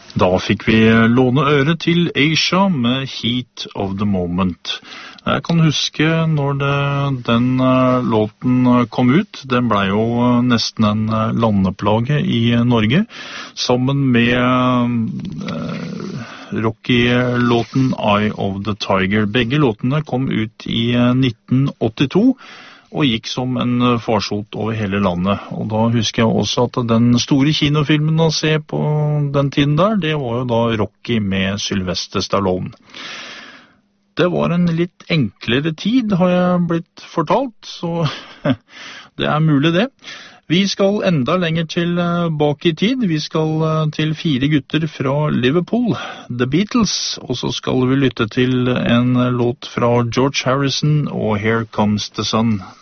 Da fikk vi låne øre til Asia med Heat of the Moment. Jeg kan huske når den låten kom ut. Den ble jo nesten en landeplage i Norge, sammen med Rocky-låten Eye of the Tiger. Begge låtene kom ut i 1982. Og gikk som en farsot over hele landet. Og da husker jeg også at den store kinofilmen å se på den tiden der, det var jo da Rocky med Sylvester Stallone. Det var en litt enklere tid, har jeg blitt fortalt, så det er mulig det. Vi skal enda lenger tilbake i tid. Vi skal til 4 gutter fra Liverpool, The Beatles, og så skal vi lytte til en låt fra George Harrison og Here Comes the Sun.